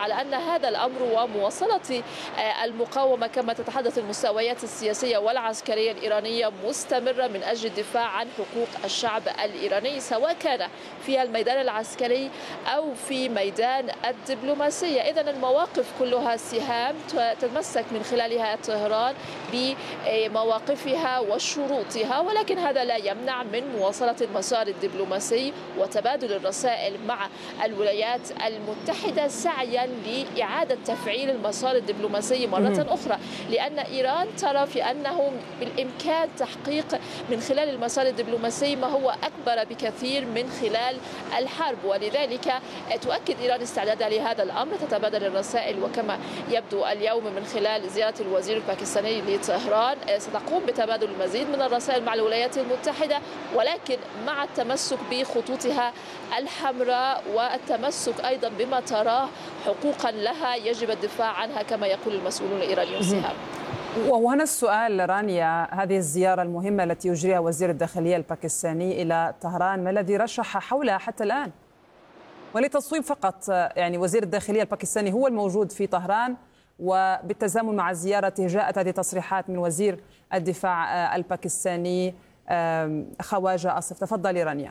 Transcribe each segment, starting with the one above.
على أن هذا الأمر ومواصلة المقاومة كما تتحدث المستويات السياسية والعسكرية الإيرانية مستمرة من أجل الدفاع عن حقوق الشعب الإيراني، سواء كان في الميدان العسكري أو في ميدان الدبلوماسية. إذن المواقف كلها سهام تتمسك من خلالها طهران بمواقفها وشروطها، ولكن هذا لا يمنع من مواصلة المسار الدبلوماسي وتبادل الرسائل مع الولايات المتحدة سعيا لإعادة تفعيل المسار الدبلوماسي مرة أخرى، لأن إيران ترى في أنه بالإمكان تحقيق من خلال المسار الدبلوماسي ما هو أكبر بكثير من خلال الحرب، ولذلك تؤكد إيران استعدادها لهذا الأمر، تتبادل الرسائل. وكما يبدو اليوم من خلال زيارة الوزير الباكستاني لطهران ستقوم بتبادل المزيد من الرسائل مع الولايات المتحدة، ولكن مع التمسك بخطوطها الحمراء والتمسك أيضا بما تراه حقوقا لها يجب الدفاع عنها كما يقول المسؤولون الإيرانيون. سهام. وهنا السؤال رانيا، هذه الزيارة المهمة التي يجريها وزير الداخلية الباكستاني إلى طهران ما الذي رشح حولها حتى الآن؟ ولتصويب فقط، يعني وزير الداخلية الباكستاني هو الموجود في طهران، وبالتزامن مع زيارته جاءت هذه التصريحات من وزير الدفاع الباكستاني خواجة أصف. تفضلي رانيا.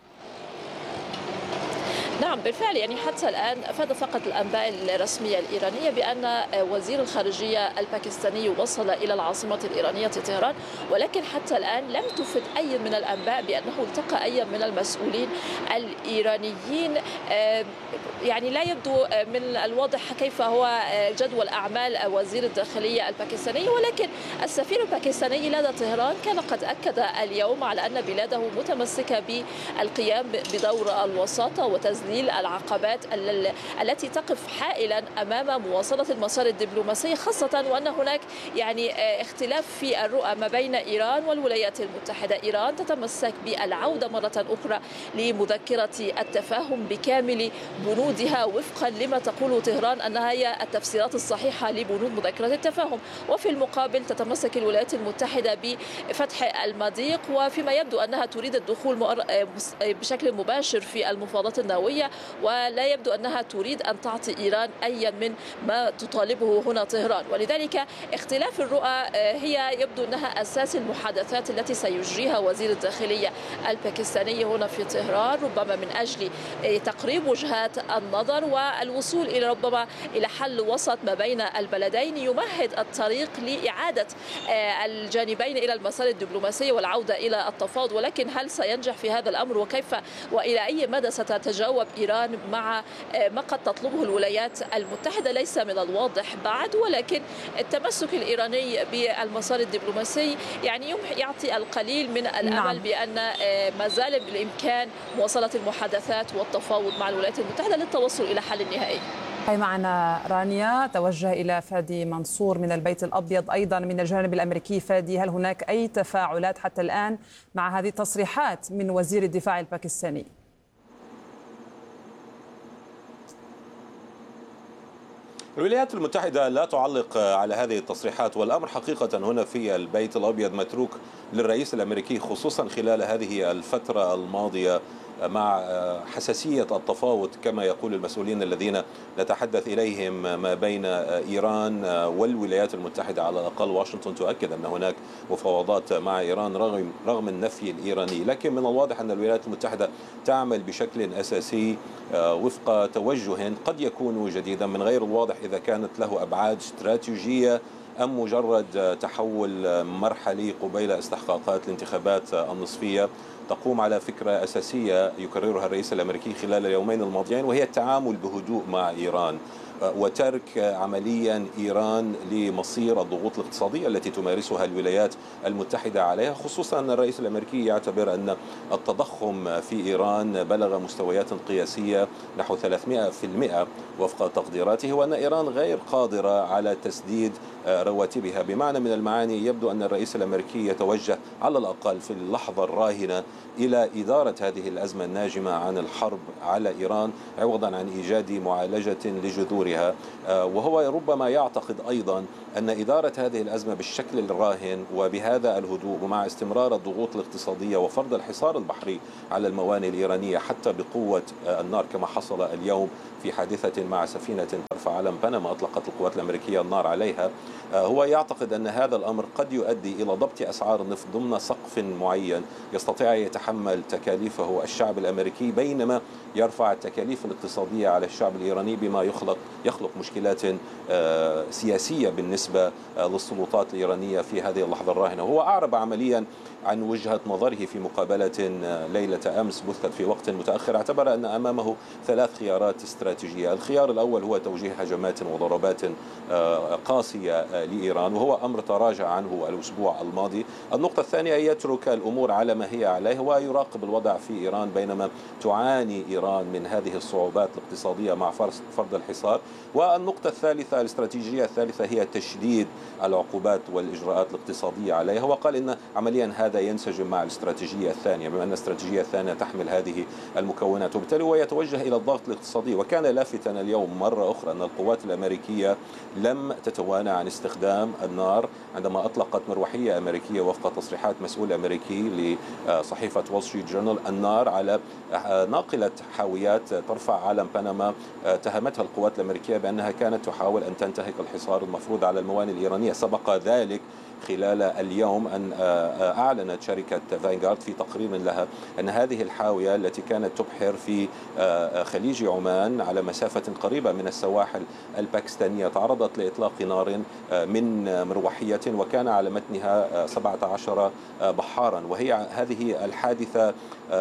نعم بالفعل، يعني حتى الآن أفاد فقط الأنباء الرسمية الإيرانية بأن وزير الخارجية الباكستاني وصل إلى العاصمة الإيرانية طهران، ولكن حتى الآن لم تفد أي من الأنباء بأنه التقى أي من المسؤولين الإيرانيين. يعني لا يبدو من الواضح كيف هو جدول أعمال وزير الداخلية الباكستاني، ولكن السفير الباكستاني لدى طهران كان قد أكد اليوم على أن بلاده متمسكة بالقيام بدور الوساطة وتذليل العقبات التي تقف حائلا أمام مواصلة المسار الدبلوماسي، خاصة وأن هناك يعني اختلاف في الرؤى ما بين إيران والولايات المتحدة. إيران تتمسك بالعودة مرة أخرى لمذكرة التفاهم بكامل بنودها وفقا لما تقول طهران أنها هي التفسيرات الصحيحة لبنود مذكرة التفاهم، وفي المقابل تتمسك الولايات المتحدة بفتح المضيق، وفيما يبدو أنها تريد الدخول بشكل مباشر في المفاوضات النووية، ولا يبدو أنها تريد أن تعطي إيران أي من ما تطالبه هنا طهران. ولذلك اختلاف الرؤى هي يبدو أنها أساس المحادثات التي سيجريها وزير الداخلية الباكستاني هنا في طهران، ربما من أجل تقريب وجهات النظر والوصول إلى ربما إلى حل وسط ما بين البلدين يمهد الطريق لإعادة الجانبين إلى المسار الدبلوماسي والعودة إلى التفاوض. ولكن هل سينجح في هذا الأمر وكيف وإلى أي مدى ستتجاوب إيران مع ما قد تطلبه الولايات المتحدة ليس من الواضح بعد، ولكن التمسك الإيراني بالمسار الدبلوماسي يعني يعطي القليل من الأمل بأن ما زال بالإمكان مواصلة المحادثات والتفاوض مع الولايات المتحدة للتوصل إلى حل نهائي. معنا رانيا. توجه إلى فادي منصور من البيت الأبيض أيضا من الجانب الأمريكي. فادي، هل هناك أي تفاعلات حتى الآن مع هذه التصريحات من وزير الدفاع الباكستاني؟ الولايات المتحدة لا تعلق على هذه التصريحات، والأمر حقيقة هنا في البيت الأبيض متروك للرئيس الأمريكي، خصوصا خلال هذه الفترة الماضية مع حساسية التفاوض كما يقول المسؤولين الذين نتحدث إليهم ما بين إيران والولايات المتحدة. على الأقل واشنطن تؤكد أن هناك مفاوضات مع إيران رغم النفي الإيراني، لكن من الواضح أن الولايات المتحدة تعمل بشكل أساسي وفق توجه قد يكون جديدا، من غير الواضح إذا كانت له أبعاد استراتيجية أم مجرد تحول مرحلي قبيل استحقاقات الانتخابات النصفية. تقوم على فكرة أساسية يكررها الرئيس الأمريكي خلال اليومين الماضيين، وهي التعامل بهدوء مع إيران وترك عمليا إيران لمصير الضغوط الاقتصادية التي تمارسها الولايات المتحدة عليها، خصوصا أن الرئيس الأمريكي يعتبر أن التضخم في إيران بلغ مستويات قياسية نحو 300% وفق تقديراته، وأن إيران غير قادرة على تسديد رواتبها. بمعنى من المعاني يبدو أن الرئيس الأمريكي يتوجه على الأقل في اللحظة الراهنة إلى إدارة هذه الأزمة الناجمة عن الحرب على إيران عوضا عن إيجاد معالجة لجذورها. وهو ربما يعتقد أيضا أن إدارة هذه الأزمة بالشكل الراهن وبهذا الهدوء ومع استمرار الضغوط الاقتصادية وفرض الحصار البحري على الموانئ الإيرانية حتى بقوة النار كما حصل اليوم في حادثة مع سفينة ترفع علم بنما أطلقت القوات الأمريكية النار عليها، هو يعتقد أن هذا الأمر قد يؤدي إلى ضبط أسعار النفط ضمن سقف معين يستطيع أن يتحمل تكاليفه الشعب الأمريكي، بينما يرفع التكاليف الاقتصادية على الشعب الإيراني بما يخلق مشكلات سياسية بالنسبة للسلطات الإيرانية في هذه اللحظة الراهنة. هو أعرب عمليا عن وجهة نظره في مقابلة ليلة أمس بثت في وقت متأخر. اعتبر أن أمامه 3 خيارات استراتيجية. الخيار الأول هو توجيه هجمات وضربات قاسية لإيران، وهو أمر تراجع عنه الأسبوع الماضي. النقطة الثانية يترك الأمور على ما هي عليه ويراقب الوضع في إيران بينما تعاني إيران من هذه الصعوبات الاقتصادية مع فرض الحصار. والنقطة الثالثة الاستراتيجية الثالثة هي تشديد العقوبات والإجراءات الاقتصادية عليها، وقال إن عمليا هذا ينسجم مع الاستراتيجية الثانية بما أن الاستراتيجية الثانية تحمل هذه المكونات، وبالتالي هو يتوجه إلى الضغط الاقتصادي. وكان لافتا اليوم مرة أخرى أن القوات الأمريكية لم تتوانى عن استخدام النار عندما أطلقت مروحية أمريكية وفق تصريحات مسؤول أمريكي لصحيفة وول ستريت جورنال النار على ناقلة حاويات ترفع علم بنما. اتهمتها القوات الأمريكية بأنها كانت تحاول أن تنتهك الحصار المفروض على الموانئ الإيرانية. سبق ذلك خلال اليوم أن أعلنت شركة فانغارد في تقرير لها أن هذه الحاوية التي كانت تبحر في خليج عمان على مسافة قريبة من السواحل الباكستانية تعرضت لإطلاق نار من مروحية وكان على متنها 17 بحارا، وهي هذه الحادثة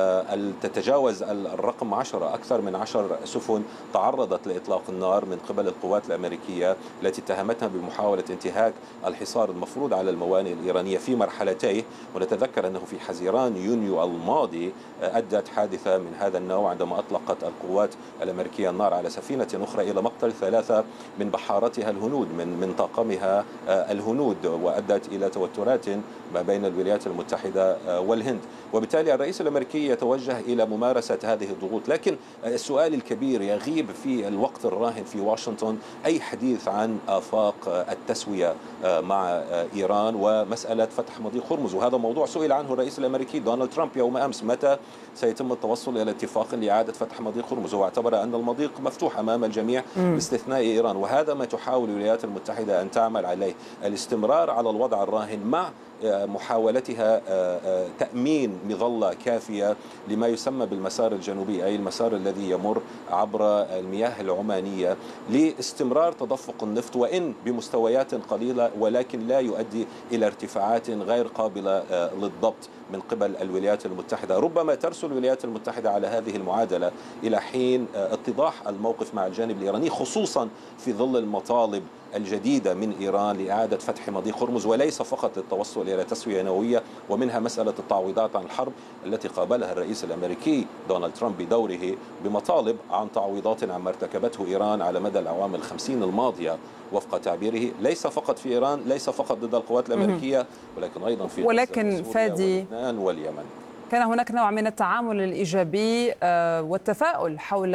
تتجاوز الرقم 10. أكثر من 10 سفن تعرضت لإطلاق النار من قبل القوات الأمريكية التي اتهمتها بمحاولة انتهاك الحصار المفروض على الموانئ الإيرانية في مرحلتيه. ونتذكر أنه في حزيران يونيو الماضي أدت حادثة من هذا النوع عندما أطلقت القوات الأمريكية النار على سفينة أخرى إلى مقتل 3 من بحارتها الهنود من طاقمها الهنود، وأدت إلى توترات ما بين الولايات المتحدة والهند. وبالتالي الرئيس الأمريكي يتوجه إلى ممارسة هذه الضغوط. لكن السؤال الكبير يغيب في الوقت الراهن في واشنطن أي حديث عن آفاق التسوية مع إيران ومسألة فتح مضيق هرمز، وهذا موضوع سئل عنه الرئيس الأمريكي دونالد ترامب يوم أمس متى سيتم التوصل إلى اتفاق لإعادة فتح مضيق هرمز. هو اعتبر أن المضيق مفتوح أمام الجميع باستثناء إيران، وهذا ما تحاول الولايات المتحدة أن تعمل عليه، الاستمرار على الوضع الراهن مع محاولتها تأمين مظلة كافية لما يسمى بالمسار الجنوبي أي المسار الذي يمر عبر المياه العمانية لاستمرار تدفق النفط وإن بمستويات قليلة، ولكن لا يؤدي إلى ارتفاعات غير قابلة للضبط من قبل الولايات المتحدة. ربما ترسل الولايات المتحدة على هذه المعادلة إلى حين اتضاح الموقف مع الجانب الإيراني، خصوصا في ظل المطالب الجديدة من إيران لإعادة فتح مضيق هرمز، وليس فقط للتوصل إلى تسوية نووية، ومنها مسألة التعويضات عن الحرب التي قابلها الرئيس الأمريكي دونالد ترامب بدوره بمطالب عن تعويضات عما ارتكبته إيران على مدى الأعوام 50 الماضية وفق تعبيره، ليس فقط في إيران، ليس فقط ضد القوات الأمريكية، ولكن أيضا في ولكن فادي ولبنان واليمن. كان هناك نوع من التعامل الإيجابي والتفاؤل حول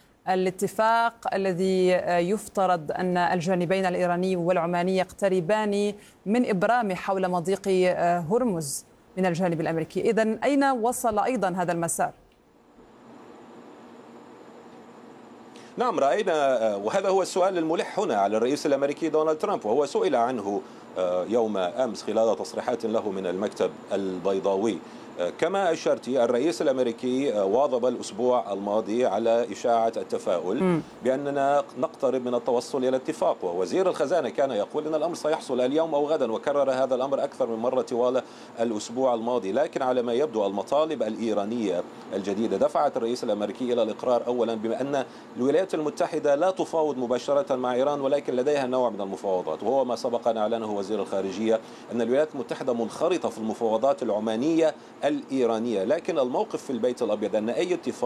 الاتفاق الذي يفترض أن الجانبين الإيراني والعماني يقتربان من إبرامه حول مضيق هرمز من الجانب الأمريكي. إذن أين وصل أيضا هذا المسار؟ نعم رأينا، وهذا هو السؤال الملح هنا على الرئيس الأمريكي دونالد ترامب، وهو سئل عنه يوم أمس خلال تصريحات له من المكتب البيضاوي. كما أشرت الرئيس الأمريكي واظب الأسبوع الماضي على إشاعة التفاؤل بأننا نقترب من التوصل إلى اتفاق، ووزير الخزانة كان يقول أن الأمر سيحصل اليوم أو غدا، وكرر هذا الأمر أكثر من مرة طوال الأسبوع الماضي. لكن على ما يبدو المطالب الإيرانية الجديدة دفعت الرئيس الأمريكي إلى الإقرار أولا بأن الولايات المتحدة لا تفاوض مباشرة مع إيران، ولكن لديها نوع من المفاوضات، وهو ما سبق أن أعلنه وزير الخارجية أن الولايات المتحدة منخرطة في المفاوضات العمانية الإيرانية. لكن الموقف في البيت الأبيض أن أي اتفاق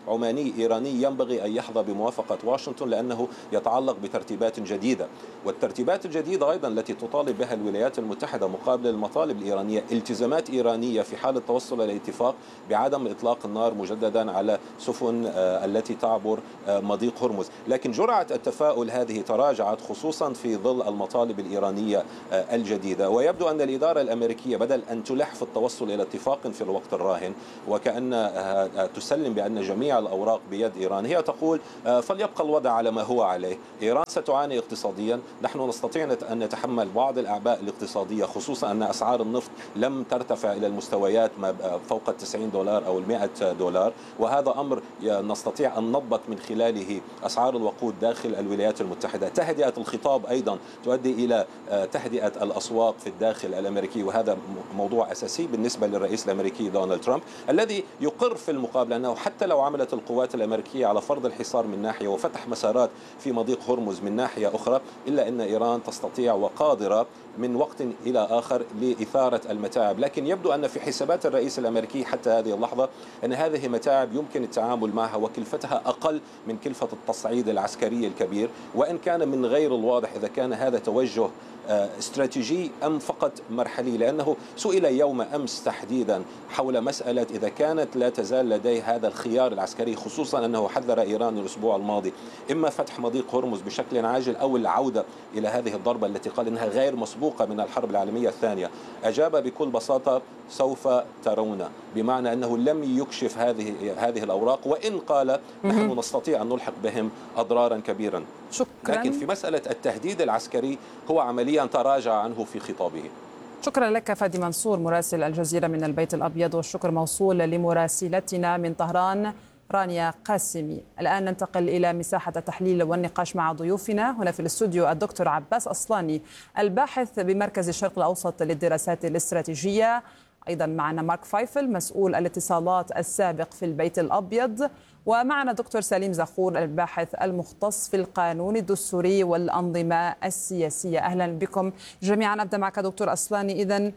عماني إيراني ينبغي أن يحظى بموافقة واشنطن لأنه يتعلق بترتيبات جديدة. والترتيبات الجديدة أيضا التي تطالب بها الولايات المتحدة مقابل المطالب الإيرانية التزامات إيرانية في حال التوصل إلى اتفاق بعدم إطلاق النار مجددا على سفن التي تعبر مضيق هرمز. لكن جرعة التفاؤل هذه تراجعت خصوصا في ظل المطالب الإيرانية الجديدة، ويبدو أن الإدارة الأمريكية بدل أن تلح في التوصل إلى اتفاق في الوقت الراهن وكأن تسلم بأن جميع الأوراق بيد إيران، هي تقول فليبقى الوضع على ما هو عليه. إيران ستعاني اقتصاديا، نحن نستطيع أن نتحمل بعض الأعباء الاقتصادية خصوصا أن أسعار النفط لم ترتفع إلى المستويات ما فوق $90 أو $100، وهذا أمر نستطيع أن نضبط من خلاله أسعار الوقود داخل الولايات المتحدة. تهدئة الخطاب أيضا تؤدي إلى تهدئة الأسواق في الداخل الأمريكي، وهذا موضوع أساسي بالنسبة للرئيس الأمريكي دونالد ترامب الذي يقر في المقابل أنه حتى لو عملت القوات الأمريكية على فرض الحصار من ناحية وفتح مسارات في مضيق هرمز من ناحية أخرى، إلا أن إيران تستطيع وقادرة من وقت إلى آخر لإثارة المتاعب. لكن يبدو أن في حسابات الرئيس الأمريكي حتى هذه اللحظة أن هذه متاعب يمكن التعامل معها وكلفتها أقل من كلفة التصعيد العسكري الكبير، وإن كان من غير الواضح إذا كان هذا توجه استراتيجي أم فقط مرحلي، لأنه سئل يوم أمس تحديدا حول مسألة إذا كانت لا تزال لديه هذا الخيار العسكري، خصوصا أنه حذر إيران الأسبوع الماضي إما فتح مضيق هرمز بشكل عاجل أو العودة إلى هذه الضربة التي قال إنها غير مسبوقة من الحرب العالمية الثانية. أجاب بكل بساطة سوف ترون، بمعنى أنه لم يكشف هذه الأوراق، وإن قال نحن نستطيع أن نلحق بهم أضرارا كبيرا. شكرا. لكن في مسألة التهديد العسكري هو عمليا تراجع عنه في خطابه. شكرا لك فادي منصور مراسل الجزيرة من البيت الأبيض، والشكر موصول لمراسلتنا من طهران رانيا قاسمي. الآن ننتقل إلى مساحة التحليل والنقاش مع ضيوفنا هنا في الاستوديو الدكتور عباس أصلاني الباحث بمركز الشرق الأوسط للدراسات الاستراتيجية، أيضا معنا مارك فايفل مسؤول الاتصالات السابق في البيت الأبيض، ومعنا دكتور سليم زخور الباحث المختص في القانون الدستوري والأنظمة السياسية. أهلا بكم جميعا. أبدأ معك دكتور أصلاني. إذن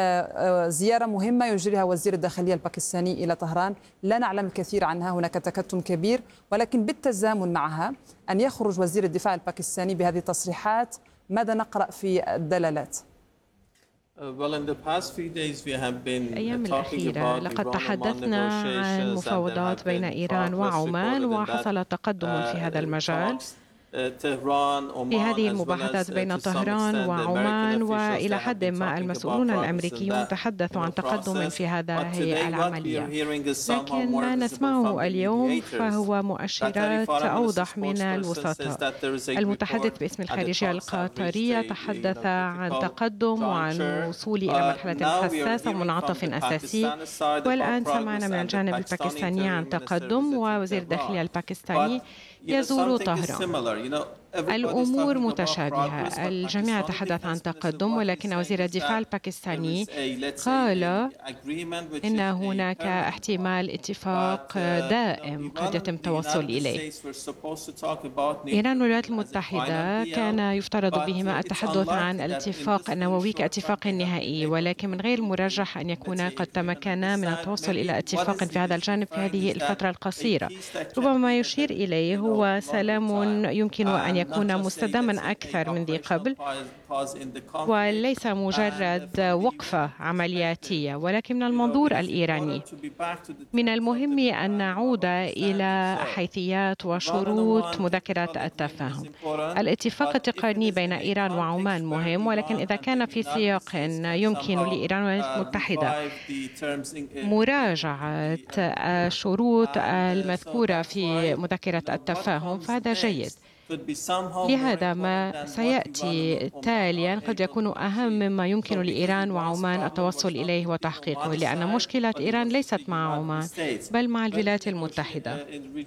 زيارة مهمة يجريها وزير الداخلية الباكستاني إلى طهران، لا نعلم الكثير عنها، هناك تكتم كبير، ولكن بالتزامن معها أن يخرج وزير الدفاع الباكستاني بهذه التصريحات. ماذا نقرأ في الدلالات؟ الأيام الأخيرة لقد تحدثنا عن مفاوضات بين إيران وعمان، وحصل تقدم في هذا المجال في هذه المباحثات بين طهران وعمان، وإلى حد ما المسؤولون الأمريكيون تحدثوا عن تقدم في هذه العملية، لكن ما نسمعه اليوم فهو مؤشرات أوضح من الوسطاء. المتحدث باسم الخارجية القطرية تحدث عن تقدم وعن وصول إلى مرحلة حساسة ومنعطف أساسي، والآن سمعنا من الجانب الباكستاني عن تقدم، ووزير الداخلية الباكستاني يزور طهران. الأمور متشابهة، الجميع تحدث عن تقدم، ولكن وزير الدفاع الباكستاني قال إن هناك احتمال اتفاق دائم قد يتم التوصل إليه. إيران والولايات المتحدة كان يفترض بهما التحدث عن الاتفاق النووي كاتفاق نهائي، ولكن من غير المرجح أن يكون قد تمكنا من التوصل إلى اتفاق في هذا الجانب في هذه الفترة القصيرة. ربما ما يشير إليه هو سلام يمكن أن يكون مستداما أكثر من ذي قبل، وليس مجرد وقفة عملياتية، ولكن من المنظور الإيراني من المهم أن نعود إلى حيثيات وشروط مذكرة التفاهم. الاتفاق التقني بين إيران وعمان مهم، ولكن إذا كان في سياق يمكن لإيران والولايات المتحدة مراجعة الشروط المذكورة في مذكرة التفاهم فهذا جيد. لهذا ما سيأتي تاليا قد يكون أهم مما يمكن لإيران وعمان التوصل إليه وتحقيقه، لأن مشكلة إيران ليست مع عمان بل مع الولايات المتحدة.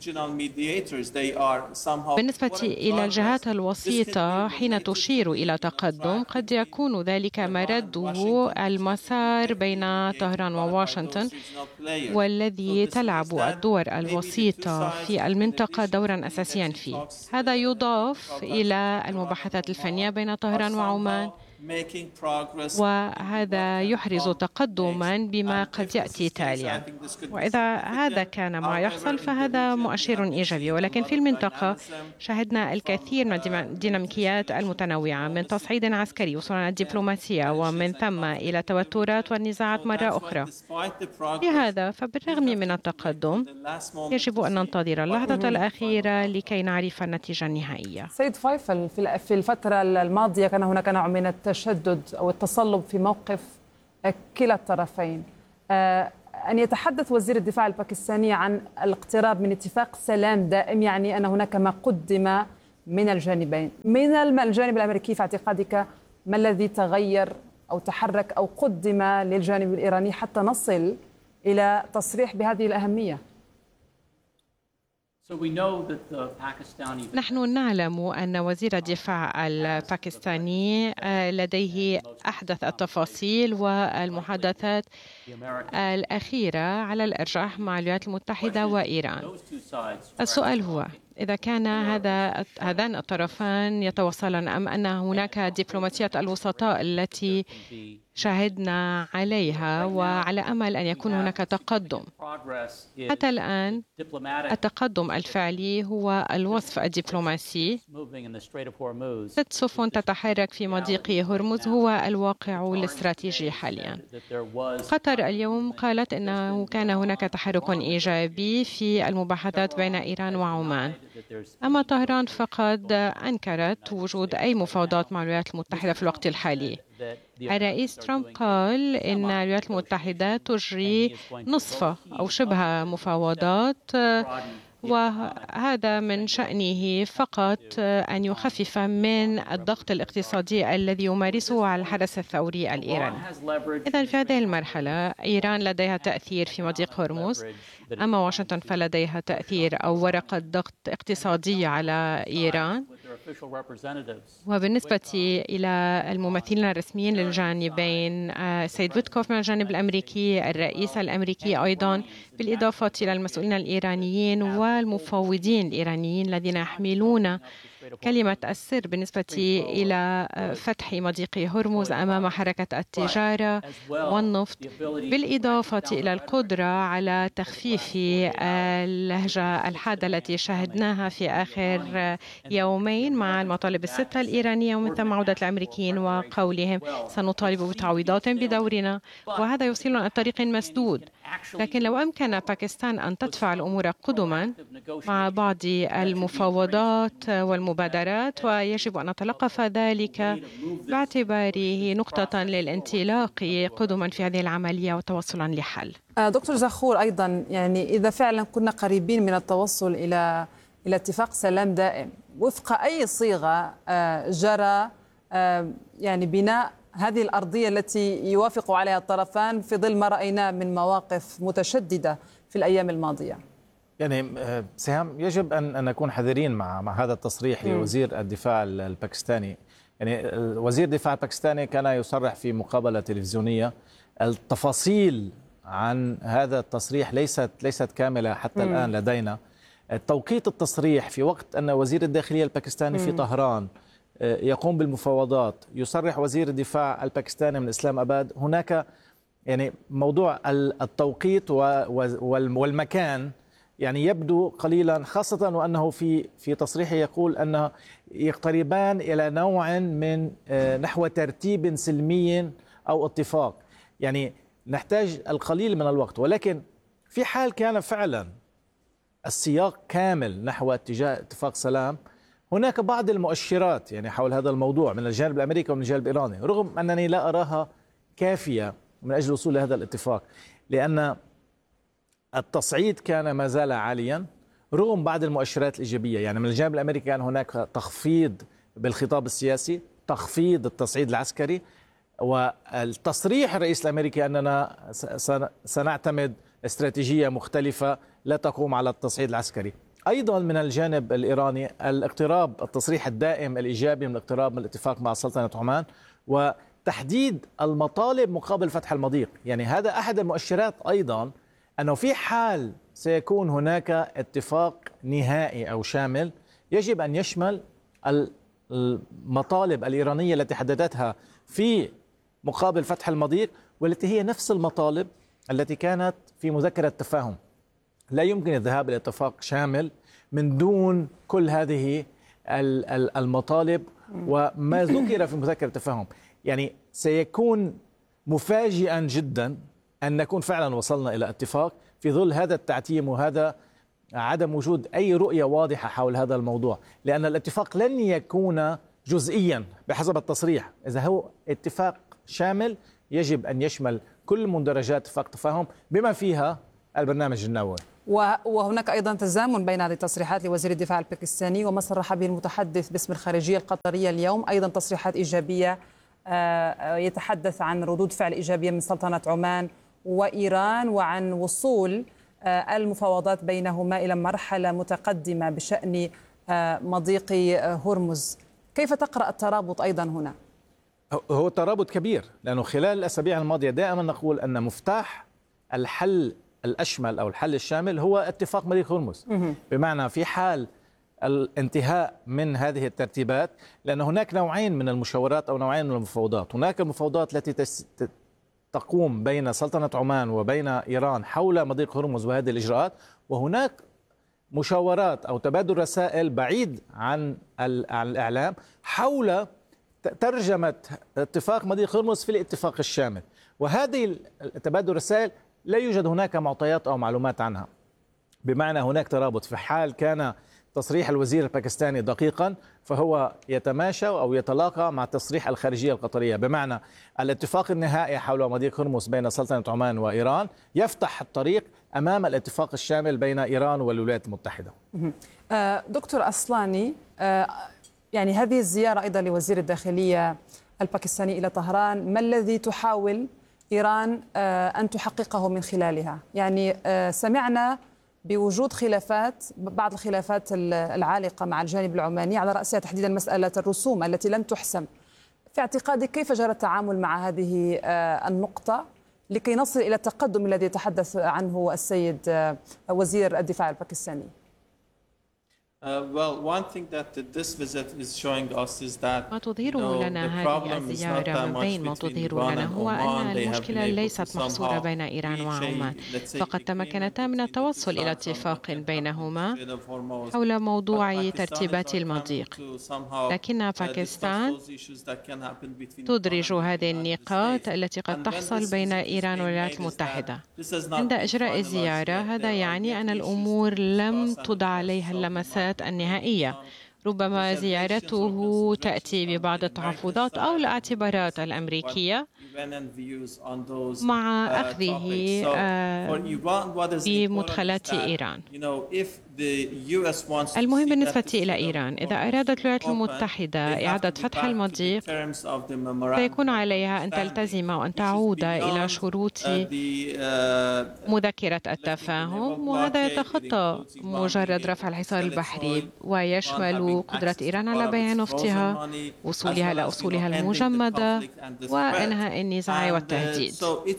بالنسبة إلى الجهات الوسيطة حين تشير إلى تقدم قد يكون ذلك مرده المسار بين طهران وواشنطن، والذي تلعب الدور الوسيطة في المنطقة دورا أساسيا فيه. هذا يضاف إلى المباحثات الفنية بين طهران وعمان وهذا يحرز تقدما بما قد يأتي تاليا. وإذا هذا كان ما يحصل فهذا مؤشر إيجابي، ولكن في المنطقة شهدنا الكثير من الديناميكيات المتنوعة، من تصعيد عسكري وصولا الدبلوماسية ومن ثم إلى توترات والنزاعات مرة أخرى. لهذا فبالرغم من التقدم يجب أن ننتظر اللحظة الأخيرة لكي نعرف النتيجة النهائية. سيد فيصل، في الفترة الماضية كان هناك نوع من التشدد أو التصلب في موقف كلا الطرفين. أن يتحدث وزير الدفاع الباكستاني عن الاقتراب من اتفاق سلام دائم، يعني أن هناك ما قدم من الجانبين. من الجانب الأمريكي في اعتقادك ما الذي تغير أو تحرك أو قدم للجانب الإيراني حتى نصل إلى تصريح بهذه الأهمية؟ نحن نعلم أن وزير الدفاع الباكستاني لديه أحدث التفاصيل والمحادثات الأخيرة على الأرجح مع الولايات المتحدة وإيران. السؤال هو إذا كان هذان الطرفان يتواصلان أم أن هناك دبلوماسية الوسطاء التي شاهدنا عليها وعلى أمل أن يكون هناك تقدم. حتى الآن التقدم الفعلي هو الوصف الدبلوماسي. 6 سفن تتحرك في مضيق هرمز هو الواقع الاستراتيجي حاليا. قطر اليوم قالت أنه كان هناك تحرك إيجابي في المباحثات بين إيران وعمان، أما طهران فقد أنكرت وجود أي مفاوضات مع الولايات المتحدة في الوقت الحالي. الرئيس ترامب قال إن الولايات المتحدة تجري نصف أو شبه مفاوضات، وهذا من شأنه فقط أن يخفف من الضغط الاقتصادي الذي يمارسه على الحرس الثوري الإيراني. إذن في هذه المرحلة إيران لديها تأثير في مضيق هرمز، أما واشنطن فلديها تأثير أو ورقة ضغط اقتصادية على إيران. وبالنسبة إلى الممثلين الرسميين للجانبين، سيد ويتكوف من الجانب الأمريكي، الرئيس الأمريكي أيضا، بالإضافة إلى المسؤولين الإيرانيين والمفوضين الإيرانيين الذين يحملون كلمة السر بالنسبة إلى فتح مضيق هرمز أمام حركة التجارة والنفط، بالإضافة إلى القدرة على تخفيف اللهجة الحادة التي شاهدناها في آخر يومين مع المطالب الستة الإيرانية، ومن ثم عودة الأمريكيين وقولهم سنطالب بتعويضات بدورنا، وهذا يوصلنا طريق مسدود. لكن لو أمكن باكستان أن تدفع الأمور قدما مع بعض المفاوضات والمبادرات، ويجب أن نتلقف ذلك باعتباره نقطة للانطلاق قدما في هذه العملية وتوصلا لحل. دكتور زخور، أيضا يعني إذا فعلا كنا قريبين من التوصل إلى اتفاق سلام دائم وفق أي صيغة جرى يعني بناء هذه الأرضية التي يوافق عليها الطرفان في ظل ما رأيناه من مواقف متشددة في الأيام الماضية؟ يعني سهام، يجب أن نكون حذرين مع هذا التصريح لوزير الدفاع الباكستاني. يعني وزير الدفاع الباكستاني كان يصرح في مقابلة تلفزيونية. التفاصيل عن هذا التصريح ليست كاملة حتى الآن لدينا. توقيت التصريح في وقت أن وزير الداخلية الباكستاني في طهران يقوم بالمفاوضات، يصرح وزير الدفاع الباكستاني من إسلام أباد. هناك يعني موضوع التوقيت والمكان يعني يبدو قليلا، خاصة وأنه في تصريحه يقول أنه يقتربان إلى نوع من نحو ترتيب سلمي أو اتفاق. يعني نحتاج القليل من الوقت، ولكن في حال كان فعلا السياق كامل نحو اتجاه اتفاق سلام، هناك بعض المؤشرات يعني حول هذا الموضوع من الجانب الأمريكي ومن الجانب الإيراني، رغم أنني لا أراها كافية من أجل الوصول لهذا الاتفاق، لأن التصعيد كان ما زال عاليا رغم بعض المؤشرات الإيجابية. يعني من الجانب الأمريكي كان هناك تخفيض بالخطاب السياسي، تخفيض التصعيد العسكري، والتصريح الرئيس الأمريكي أننا سنعتمد استراتيجية مختلفة لا تقوم على التصعيد العسكري. أيضا من الجانب الإيراني الاقتراب، التصريح الدائم الإيجابي من الاقتراب من الاتفاق مع سلطنة عمان وتحديد المطالب مقابل فتح المضيق. يعني هذا أحد المؤشرات أيضا أنه في حال سيكون هناك اتفاق نهائي أو شامل يجب أن يشمل المطالب الإيرانية التي حددتها في مقابل فتح المضيق، والتي هي نفس المطالب التي كانت في مذكرة التفاهم. لا يمكن الذهاب إلى اتفاق شامل من دون كل هذه المطالب وما ذكر في مذكرة التفاهم. يعني سيكون مفاجئا جدا أن نكون فعلا وصلنا إلى اتفاق في ظل هذا التعتيم وهذا عدم وجود أي رؤية واضحة حول هذا الموضوع، لأن الاتفاق لن يكون جزئيا بحسب التصريح. إذا هو اتفاق شامل يجب أن يشمل كل مندرجات اتفاق تفاهم بما فيها البرنامج النووي. وهناك أيضا تزامن بين هذه التصريحات لوزير الدفاع الباكستاني وما صرح به المتحدث باسم الخارجية القطرية اليوم، أيضا تصريحات إيجابية يتحدث عن ردود فعل إيجابية من سلطنة عمان وإيران وعن وصول المفاوضات بينهما إلى مرحلة متقدمة بشأن مضيق هرمز. كيف تقرأ الترابط أيضا هنا؟ هو ترابط كبير، لأنه خلال الأسابيع الماضية دائما نقول أن مفتاح الحل الأشمل أو الحل الشامل هو اتفاق مضيق هرمز، بمعنى في حال الانتهاء من هذه الترتيبات، لأن هناك نوعين من المشاورات أو نوعين من المفاوضات. هناك المفاوضات التي تقوم بين سلطنة عمان وبين إيران حول مضيق هرمز وهذه الإجراءات، وهناك مشاورات أو تبادل رسائل بعيد عن الإعلام حول ترجمة اتفاق مضيق هرمز في الاتفاق الشامل. وهذه تبادل الرسائل لا يوجد هناك معطيات أو معلومات عنها، بمعنى هناك ترابط. في حال كان تصريح الوزير الباكستاني دقيقا فهو يتماشى أو يتلاقى مع تصريح الخارجية القطرية، بمعنى الاتفاق النهائي حول مضيق هرمز بين سلطنة عمان وإيران يفتح الطريق أمام الاتفاق الشامل بين إيران والولايات المتحدة. دكتور أصلاني، يعني هذه الزيارة أيضا لوزير الداخلية الباكستاني إلى طهران، ما الذي تحاول إيران أن تحققه من خلالها؟ يعني سمعنا بوجود خلافات، بعض الخلافات العالقة مع الجانب العماني، على رأسها تحديدا مسألة الرسوم التي لم تحسم. في اعتقادك كيف جرى التعامل مع هذه النقطة لكي نصل إلى التقدم الذي يتحدث عنه السيد وزير الدفاع الباكستاني؟ ما تظهره لنا هذه الزيارة من بين ما تظهر لنا هو أن المشكلة ليست محصورة بين إيران وعمان، فقد تمكنتا من التوصل إلى اتفاق بينهما حول موضوع ترتيبات المضيق، لكن باكستان تدرج هذه النقاط التي قد تحصل بين إيران والولايات المتحدة. عند إجراء الزيارة هذا يعني أن الأمور لم تضع عليها اللمسات النهائية. ربما زيارته تأتي ببعض التحفظات أو الاعتبارات الأمريكية مع أخذه بمدخلات إيران. المهم بالنسبة إلى إيران، إذا أرادت الولايات المتحدة إعادة فتح المضيق فيكون عليها أن تلتزم وأن تعود إلى شروط مذكرة التفاهم، وهذا يتخطى مجرد رفع الحصار البحري ويشمل قدرة إيران على بيع نفطها، وصولها إلى أصولها المجمدة، وإنهاء النزاع والتهديد.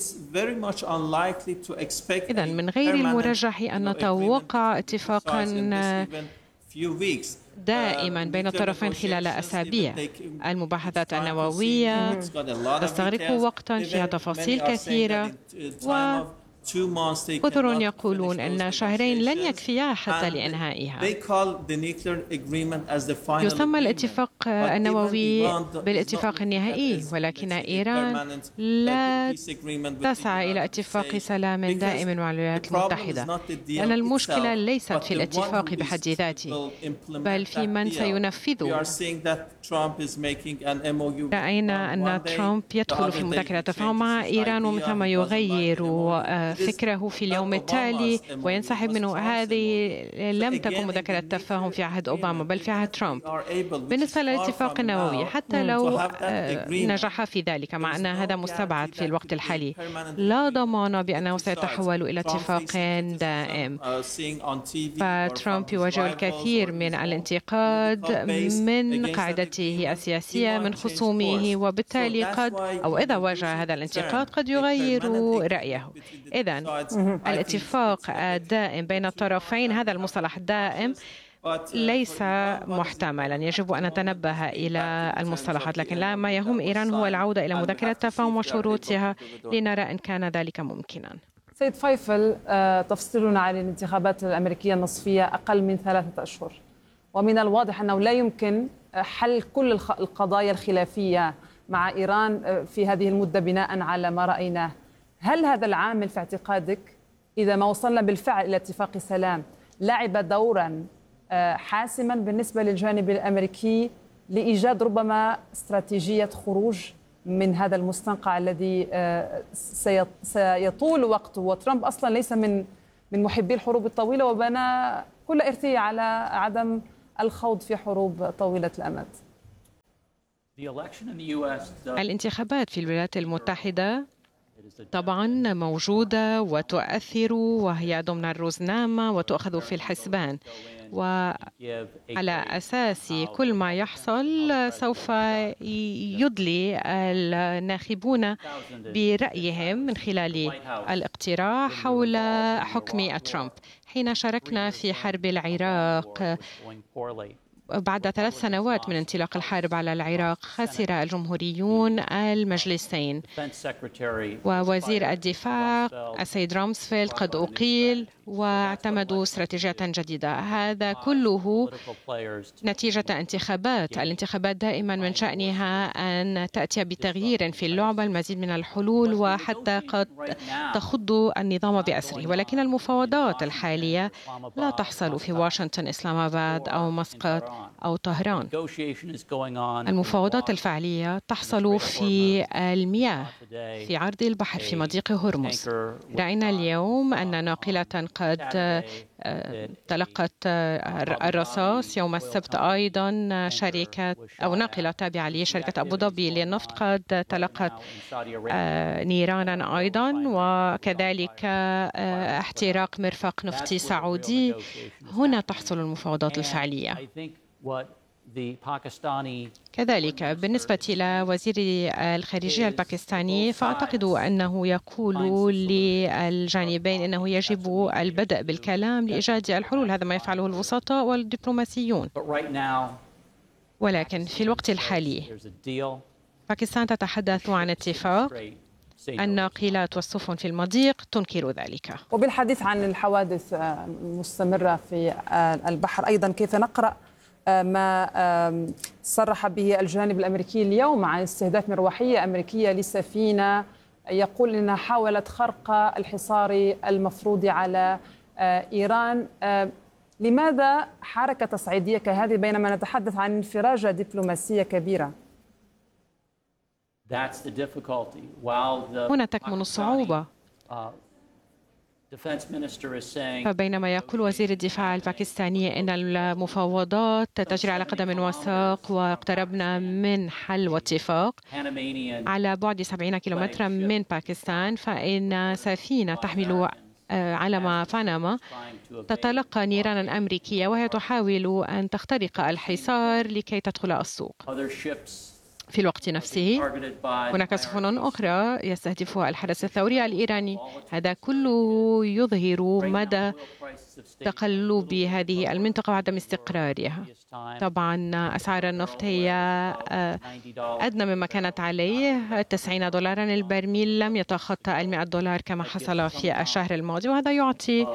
إذن من غير المرجح أن نتوقع اتفاقا دائما بين الطرفين خلال أسابيع. المباحثات النووية تستغرق وقتا فيها تفاصيل كثيرة، كثر يقولون أن شهرين لن يكفيا حتى لإنهائها. يسمى الاتفاق النووي بالاتفاق النهائي، ولكن إيران لا تسعى إلى اتفاق سلام دائم مع الولايات المتحدة، لأن المشكلة ليست في الاتفاق بحد ذاته بل في من سينفذه. رأينا أن ترامب يدخل في مذكرة تفاهم مع إيران ومن ثم يغير فكره في اليوم التالي وينسحب منه. هذه لم تكن مذكرة تفاهم في عهد أوباما بل في عهد ترامب. بالنسبة للاتفاق النووي، حتى لو نجح في ذلك، مع أن هذا مستبعد في الوقت الحالي، لا ضمان بأنه سيتحول إلى اتفاق دائم. فترامب يواجه الكثير من الانتقاد من قاعدته السياسية من خصومه، وبالتالي قد أو إذا واجه هذا الانتقاد قد يغير رأيه. إذن الاتفاق الدائم بين الطرفين، هذا المصطلح دائم ليس محتملا. يجب أن نتنبه إلى المصطلحات، لكن لا، ما يهم إيران هو العودة إلى مذكرة التفاهم وشروطها لنرى إن كان ذلك ممكنا. سيد فيفل، تفصيلنا عن الانتخابات الأمريكية النصفية أقل من 3 أشهر، ومن الواضح أنه لا يمكن حل كل القضايا الخلافية مع إيران في هذه المدة بناء على ما رأيناه. هل هذا العامل في اعتقادك إذا ما وصلنا بالفعل إلى اتفاق سلام لعب دورا حاسما بالنسبة للجانب الأمريكي لإيجاد ربما استراتيجية خروج من هذا المستنقع الذي سيطول وقته؟ وترامب أصلا ليس من محبي الحروب الطويلة، وبنى كل إرثية على عدم الخوض في حروب طويلة الأمد. الانتخابات في الولايات المتحدة طبعا موجودة وتؤثر، وهي ضمن الرزنامة وتؤخذ في الحسبان، وعلى أساس كل ما يحصل سوف يدلي الناخبون برأيهم من خلال الاقتراع حول حكم ترامب. حين شاركنا في حرب العراق بعد 3 سنوات من انطلاق الحرب على العراق، خسر الجمهوريون المجلسين، ووزير الدفاع السيد رامسفيلد قد أقيل، واعتمدوا استراتيجية جديدة. هذا كله نتيجة انتخابات. الانتخابات دائما من شأنها أن تأتي بتغيير في اللعبة، المزيد من الحلول، وحتى قد تخض النظام بأسره. ولكن المفاوضات الحالية لا تحصل في واشنطن، إسلام آباد أو مسقط أو طهران. المفاوضات الفعلية تحصل في المياه في عرض البحر في مضيق هرمز. رأينا اليوم أن ناقلة قد تلقت الرصاص، يوم السبت أيضا شركة أو ناقلة تابعة لشركة أبو ظبي للنفط قد تلقت نيرانا أيضا، وكذلك احتراق مرفق نفطي سعودي. هنا تحصل المفاوضات الفعلية. كذلك بالنسبة إلى وزير الخارجية الباكستاني، فأعتقد أنه يقول للجانبين أنه يجب البدء بالكلام لإيجاد الحلول. هذا ما يفعله الوسطاء والدبلوماسيون. ولكن في الوقت الحالي باكستان تتحدث عن اتفاق. الناقلات والسفن في المضيق تنكر ذلك. وبالحديث عن الحوادث المستمرة في البحر أيضا، كيف نقرأ ما صرح به الجانب الأمريكي اليوم عن استهداف مروحية أمريكية لسفينة يقول أنها حاولت خرق الحصار المفروض على إيران؟ لماذا حركة تصعيدية كهذه بينما نتحدث عن انفراجة دبلوماسية كبيرة؟ هنا تكمن الصعوبة. فبينما يقول وزير الدفاع الباكستاني أن المفاوضات تجري على قدم وساق واقتربنا من حل واتفاق على بعد 70 كيلومترا من باكستان، فإن سفينة تحمل علم بنما تتلقى نيرانا أمريكية وهي تحاول أن تخترق الحصار لكي تدخل السوق. في الوقت نفسه هناك سفن أخرى يستهدفها الحرس الثوري الإيراني. هذا كله يظهر مدى تقلب هذه المنطقة وعدم استقرارها. طبعا أسعار النفط هي أدنى مما كانت عليه، $90 البرميل، لم يتخطى $100 كما حصل في الشهر الماضي، وهذا يعطي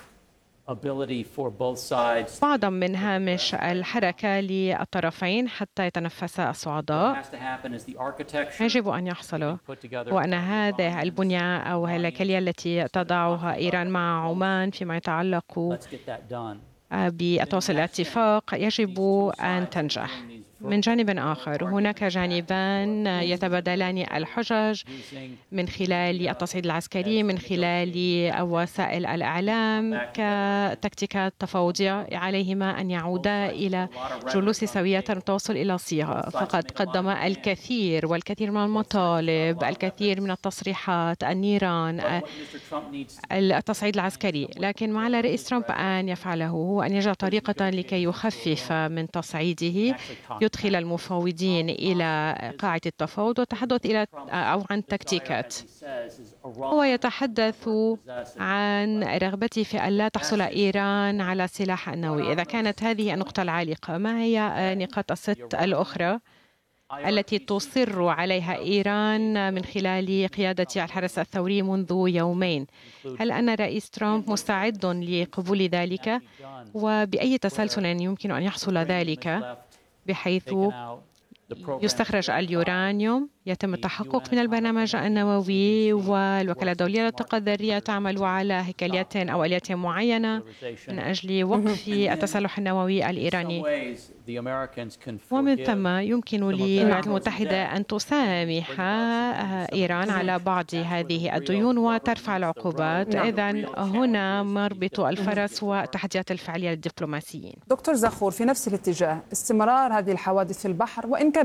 بعضا من هامش الحركة للطرفين حتى يتنفس الصعداء. يجب أن يحصل وأن هذه البنية أو الهيكلية التي تضعها إيران مع عمان فيما يتعلق بالتواصل الاتفاق يجب أن تنجح. من جانب آخر هناك جانبان يتبادلان الحجج من خلال التصعيد العسكري، من خلال وسائل الإعلام كتكتيكات تفاوضية. عليهما أن يعودا إلى جلوس سوية والتوصل إلى صيغة. فقد قدم الكثير والكثير من المطالب، الكثير من التصريحات، النيران، التصعيد العسكري، لكن ما على رئيس ترامب أن يفعله هو أن يجد طريقة لكي يخفف من تصعيده، يدخل المفاوضين إلى قاعة التفاوض وتحدث إلى أو عن تكتيكات. هو يتحدث عن رغبته في ألا تحصل إيران على سلاح نووي. إذا كانت هذه النقطة العالقة، ما هي نقاط الست الأخرى التي تصر عليها إيران من خلال قيادة الحرس الثوري منذ يومين؟ هل أن الرئيس ترامب مستعد لقبول ذلك؟ وبأي تسلسل يمكن أن يحصل ذلك بحيث يستخرج اليورانيوم، يتم التحقق من البرنامج النووي، والوكالة الدولية للطاقة الذرية تعمل على هيكليات أو آليات معينة من أجل وقف التسلح النووي الإيراني. ومن ثم يمكن للولايات المتحدة أن تسامح إيران على بعض هذه الديون وترفع العقوبات. إذن هنا مربط الفرس والتحديات الفعلية للدبلوماسيين. دكتور زغور، في نفس الاتجاه، استمرار هذه الحوادث في البحر وإن كان